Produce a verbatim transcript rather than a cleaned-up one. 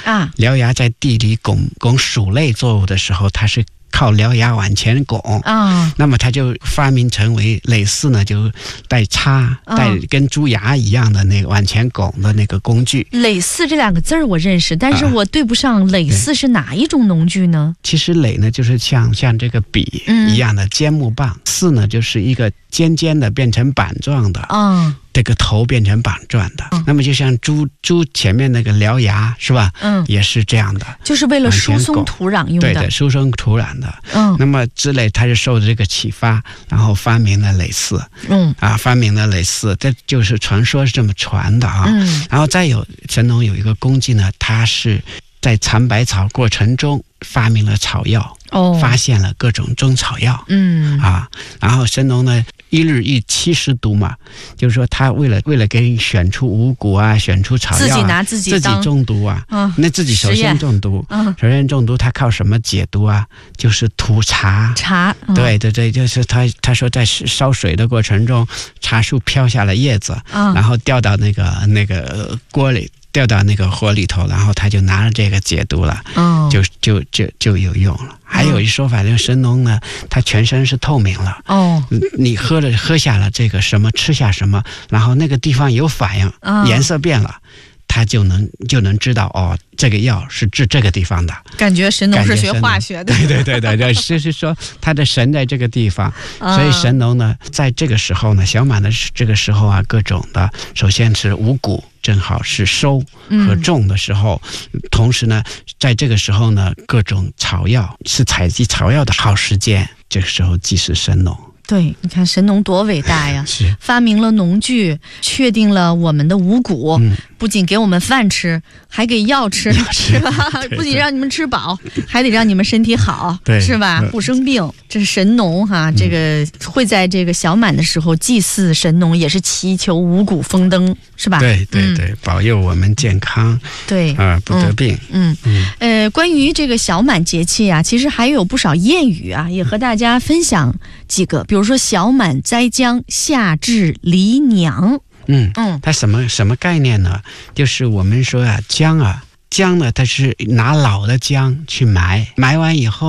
啊， 獠牙在地里拱拱鼠类作物的时候，它是靠獠牙往前拱啊， 那么它就发明成为耒耜呢，就带叉， 啊、 带跟猪牙一样的那个往前拱的那个工具。 耒耜这两个字儿我认识，但是我对不上耒耜是哪一种农具呢？ 其实耒呢，就是像像这个笔一样的尖木棒，耜、嗯、呢就是一个尖尖的变成板状的。 嗯。 这个头变成板状的、嗯，那么就像猪猪前面那个獠牙是吧？ 嗯， 也是这样的， 就是为了疏松土壤用的。 对的，疏松土壤的。 嗯， 那么之类，他是受这个启发，然后发明了耒耜。 嗯， 啊，发明了耒耜，这就是传说是这么传的啊。 嗯， 然后再有神农有一个功绩呢，他是在尝百草过程中发明了草药， 哦， 发现了各种中草药。 嗯， 啊，然后神农呢。一日一七十毒嘛，就是说他为了为了给你选出五谷啊，选出草药、啊， 自己拿自己自己中毒啊， 嗯、 那自己首先中毒，嗯、首先中毒，他靠什么解毒啊？就是吐茶， 茶，嗯、 对对对，就是他他说在烧水的过程中，茶树飘下了叶子， 嗯、 然后掉到那个那个锅里。掉到那个火里头，然后他就拿了这个解毒了， 哦、 就就就就有用了。还有一说法，这个神农呢，他全身是透明了。 哦， 你喝了喝下了这个什么，吃下什么，然后那个地方有反应， 哦、 颜色变了，他就能就能知道哦，这个药是治这个地方的。 感觉神农是学化学的。 对对对对对，就是说他的神在这个地方， 哦、 所以神农呢，在这个时候呢，小满的这个时候啊，各种的，首先是五谷。正好是收和种的时候、嗯、同时呢在这个时候呢各种草药是采集草药的好时间，这个时候即是神农。 对，你看神农多伟大呀！ 是发明了农具，确定了我们的五谷，嗯、不仅给我们饭吃，还给药吃，是吧？不仅让你们吃饱，还得让你们身体好，是吧？不生病。这是神农哈，这个会在这个小满的时候祭祀神农，也是祈求五谷丰登，是吧？ 对对对，嗯、保佑我们健康， 对啊、呃，不得病。 嗯 嗯, 嗯呃，关于这个小满节气啊，其实还有不少谚语啊，也和大家分享几个。比如说小满栽姜，夏至离娘。 嗯嗯，它什么什么概念呢？就是我们说啊，姜啊，姜呢，它是拿老的姜去埋，埋完以后。